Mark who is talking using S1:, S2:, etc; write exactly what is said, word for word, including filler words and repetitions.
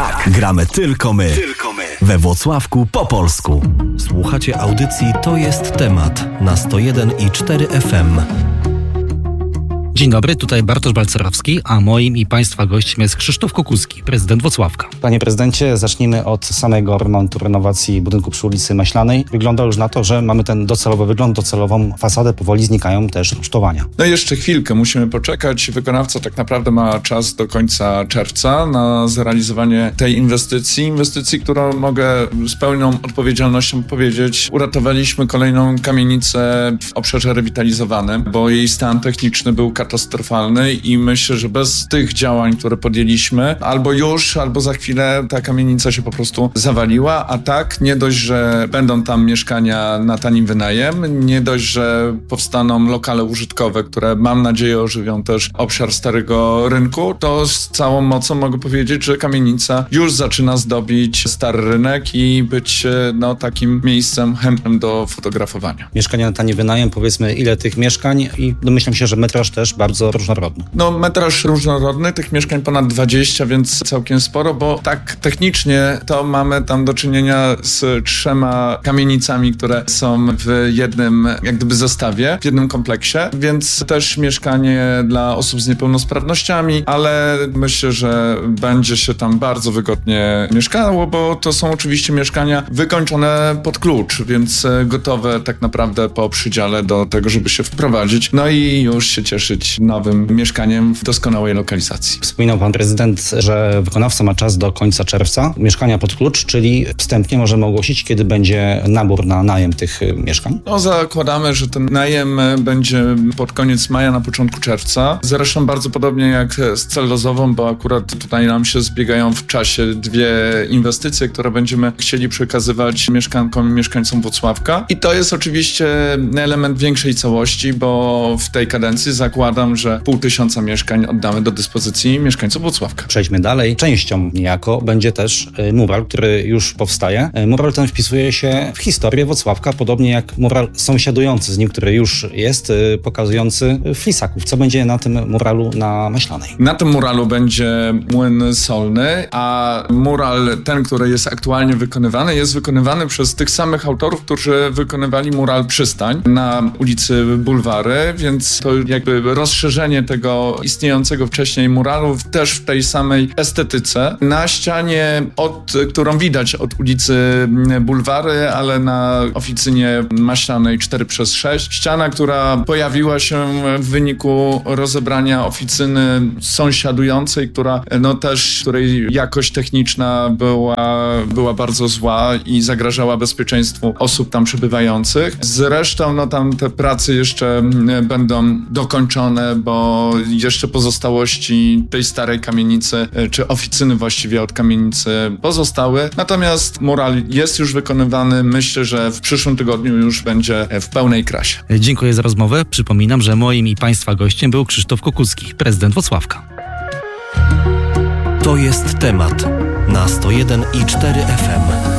S1: Tak, gramy tylko my. Tylko my. We Włocławku po polsku. Słuchacie audycji To jest temat na sto jeden i cztery F M.
S2: Dzień dobry, tutaj Bartosz Balcerowski, a moim i Państwa gościem jest Krzysztof Kukuski, prezydent Włocławka.
S3: Panie prezydencie, zacznijmy od samego remontu, renowacji budynku przy ulicy Maślanej. Wygląda już na to, że mamy ten docelowy wygląd, docelową fasadę, powoli znikają też rusztowania.
S4: No jeszcze chwilkę, musimy poczekać. Wykonawca tak naprawdę ma czas do końca czerwca na zrealizowanie tej inwestycji. Inwestycji, którą mogę z pełną odpowiedzialnością powiedzieć, uratowaliśmy kolejną kamienicę w obszarze rewitalizowanym, bo jej stan techniczny był katastrofalny i myślę, że bez tych działań, które podjęliśmy, albo już, albo za chwilę ta kamienica się po prostu zawaliła, a tak nie dość, że będą tam mieszkania na tani wynajem, nie dość, że powstaną lokale użytkowe, które mam nadzieję ożywią też obszar Starego Rynku, to z całą mocą mogę powiedzieć, że kamienica już zaczyna zdobić Stary Rynek i być no, takim miejscem chętnym do fotografowania.
S3: Mieszkania na tani wynajem, powiedzmy ile tych mieszkań i domyślam się, że metraż też bardzo różnorodny.
S4: No metraż różnorodny, tych mieszkań ponad dwadzieścia, więc całkiem sporo, bo tak technicznie to mamy tam do czynienia z trzema kamienicami, które są w jednym jak gdyby zestawie, w jednym kompleksie, więc też mieszkanie dla osób z niepełnosprawnościami, ale myślę, że będzie się tam bardzo wygodnie mieszkało, bo to są oczywiście mieszkania wykończone pod klucz, więc gotowe tak naprawdę po przydziale do tego, żeby się wprowadzić, no i już się cieszyć nowym mieszkaniem w doskonałej lokalizacji.
S3: Wspominał pan prezydent, że wykonawca ma czas do końca czerwca. Mieszkania pod klucz, czyli wstępnie możemy ogłosić, kiedy będzie nabór na najem tych mieszkań?
S4: No zakładamy, że ten najem będzie pod koniec maja, na początku czerwca. Zresztą bardzo podobnie jak z cellozową, bo akurat tutaj nam się zbiegają w czasie dwie inwestycje, które będziemy chcieli przekazywać mieszkankom i mieszkańcom Włocławka. I to jest oczywiście element większej całości, bo w tej kadencji zakładam, że pół tysiąca mieszkań oddamy do dyspozycji mieszkańców Włocławka.
S3: Przejdźmy dalej. Częścią niejako będzie też mural, który już powstaje. Mural ten wpisuje się w historię Włocławka, podobnie jak mural sąsiadujący z nim, który już jest, pokazujący Flisaków. Co będzie na tym muralu na Maślanej?
S4: Na tym muralu będzie młyn solny, a mural ten, który jest aktualnie wykonywany, jest wykonywany przez tych samych autorów, którzy wykonywali mural Przystań na ulicy Bulwary, więc to jakby rozszerzenie tego istniejącego wcześniej muralu też w tej samej estetyce. Na ścianie, od, którą widać od ulicy Bulwary, ale na oficynie Maślanej cztery przez sześć. Ściana, która pojawiła się w wyniku rozebrania oficyny sąsiadującej, która no też, której jakość techniczna była, była bardzo zła i zagrażała bezpieczeństwu osób tam przebywających. Zresztą no tam te prace jeszcze będą dokończone, bo jeszcze pozostałości tej starej kamienicy, czy oficyny właściwie od kamienicy pozostały. Natomiast mural jest już wykonywany. Myślę, że w przyszłym tygodniu już będzie w pełnej krasie.
S2: Dziękuję za rozmowę. Przypominam, że moim i Państwa gościem był Krzysztof Kukuski, prezydent Włocławka.
S1: To jest temat na sto jeden i cztery F M.